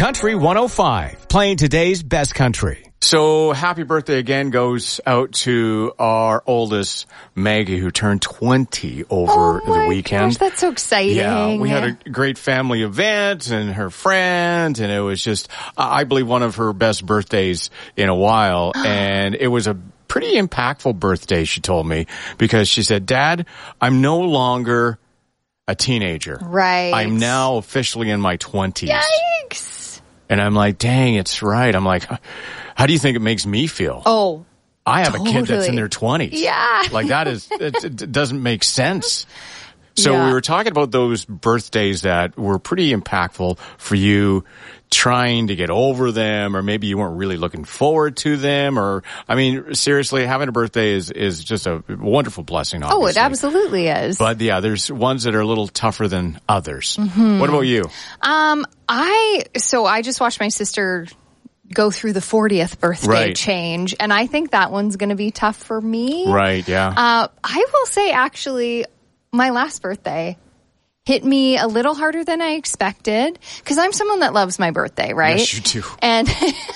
Country 105, playing today's best country. So happy birthday again goes out to our oldest, Maggie, who turned 20 over the weekend. Gosh, that's so exciting. Yeah, we had a great family event and her friends, and it was just, I believe, one of her best birthdays in a while. And it was a pretty impactful birthday, she told me, because she said, Dad, I'm no longer a teenager. Right. I'm now officially in my 20s. Yikes. And I'm like, dang, it's right. I'm like, how do you think it makes me feel? Oh, I have a kid that's in their 20s. Yeah. Like that is, it doesn't make sense. So we were talking about those birthdays that were pretty impactful for you, trying to get over them, or maybe you weren't really looking forward to them, or, I mean, seriously, having a birthday is just a wonderful blessing, obviously. Oh, it absolutely is. But yeah, there's ones that are a little tougher than others. Mm-hmm. What about you? I just watched my sister go through the 40th birthday change, and I think that one's going to be tough for me. Right, yeah. I will say, actually, my last birthday hit me a little harder than I expected, because I'm someone that loves my birthday, right? Yes, you do. And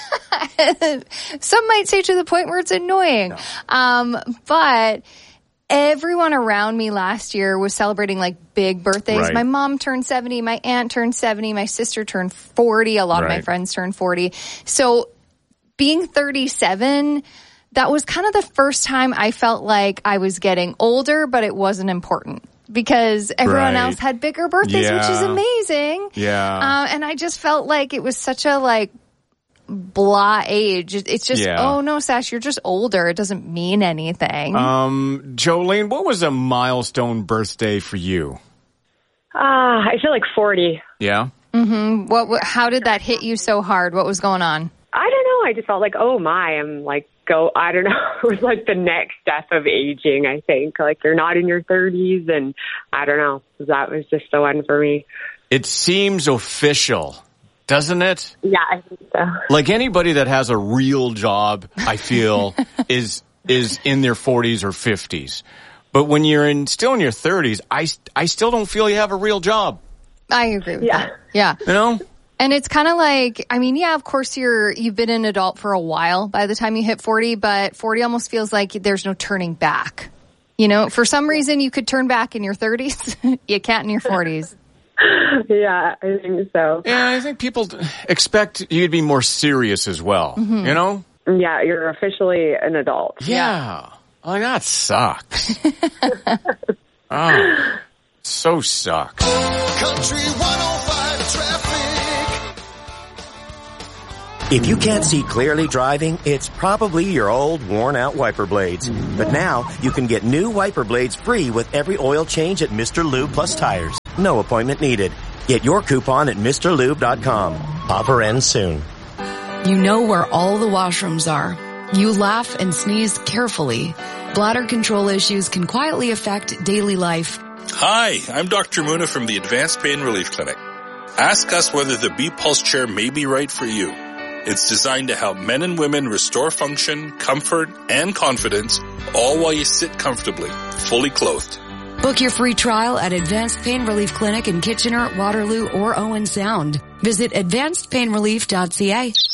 some might say to the point where it's annoying. No. But everyone around me last year was celebrating like big birthdays. Right. My mom turned 70, my aunt turned 70, my sister turned 40, a lot of my friends turned 40. So being 37, that was kind of the first time I felt like I was getting older, but it wasn't important, because everyone else had bigger birthdays, which is amazing. Yeah. And I just felt like it was such a like blah age. It's just, oh no, Sash, you're just older. It doesn't mean anything. Jolene, what was a milestone birthday for you? I feel like 40. Yeah. Mm-hmm. How did that hit you so hard? What was going on? I don't know. I just felt like, oh my, I'm like, I don't know. It was like the next step of aging, I think. Like you're not in your 30s, and I don't know. That was just the one for me. It seems official, doesn't it? Yeah, I think so. Like anybody that has a real job, I feel, is in their 40s or 50s. But when you're still in your 30s, I still don't feel you have a real job. I agree with that. Yeah. You know? And it's kind of like, I mean, yeah, of course you've been an adult for a while by the time you hit 40, but 40 almost feels like there's no turning back. You know, for some reason you could turn back in your 30s. You can't in your 40s. Yeah, I think so. Yeah, I think people expect you to be more serious as well, you know? Yeah, you're officially an adult. Yeah. Like, that sucks. Oh, so sucks. Country 105 traffic. If you can't see clearly driving, it's probably your old, worn-out wiper blades. But now, you can get new wiper blades free with every oil change at Mr. Lube Plus Tires. No appointment needed. Get your coupon at MrLube.com. Offer ends soon. You know where all the washrooms are. You laugh and sneeze carefully. Bladder control issues can quietly affect daily life. Hi, I'm Dr. Muna from the Advanced Pain Relief Clinic. Ask us whether the B-Pulse chair may be right for you. It's designed to help men and women restore function, comfort, and confidence, all while you sit comfortably, fully clothed. Book your free trial at Advanced Pain Relief Clinic in Kitchener, Waterloo, or Owen Sound. Visit advancedpainrelief.ca.